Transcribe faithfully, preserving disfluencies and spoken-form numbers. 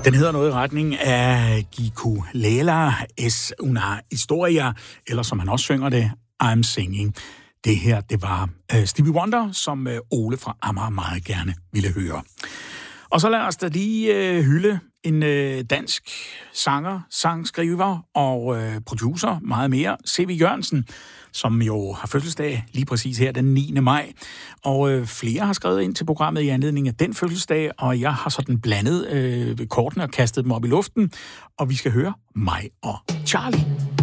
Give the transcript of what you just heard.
Den hedder noget i retning af Giculela es una historia, eller som han også synger det, I'm singing. Det her, det var uh, Stevie Wonder, som uh, Ole fra Amager meget gerne ville høre. Og så lad os da lige uh, hylde en uh, dansk sanger, sangskriver og uh, producer, meget mere, C V Jørgensen, som jo har fødselsdag lige præcis her den niende maj. Og øh, flere har skrevet ind til programmet i anledning af den fødselsdag, og jeg har sådan blandet øh, kortene og kastet dem op i luften, og vi skal høre mig og Charlie.